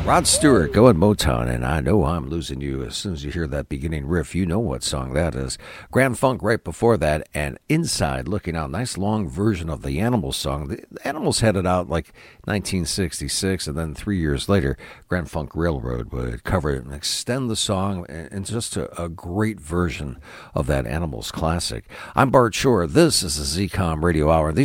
Rod Stewart going Motown, and I know I'm losing you. As soon as you hear that beginning riff, you know what song that is. Grand Funk right before that, and Inside Looking Out. Nice long version of the Animals song. The Animals had it out like 1966, and then 3 years later, Grand Funk Railroad would cover it and extend the song, and just a great version of that Animals classic. I'm Bart Shore. This is the ZCOM Radio Hour. These